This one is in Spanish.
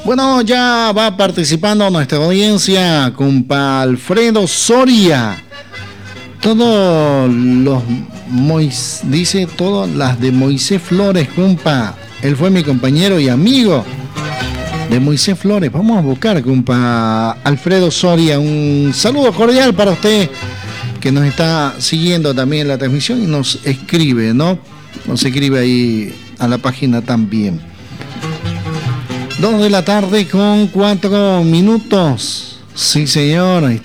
Bueno, ya va participando nuestra audiencia, compa Alfredo Soria. Todos los dice todas las de Moisés Flores, compa. Él fue mi compañero y amigo de Moisés Flores. Vamos a buscar, compa Alfredo Soria. Un saludo cordial para usted que nos está siguiendo también en la transmisión y nos escribe, ¿no? Nos escribe ahí a la página también. 2 de la tarde con 4 minutos. Sí, señor.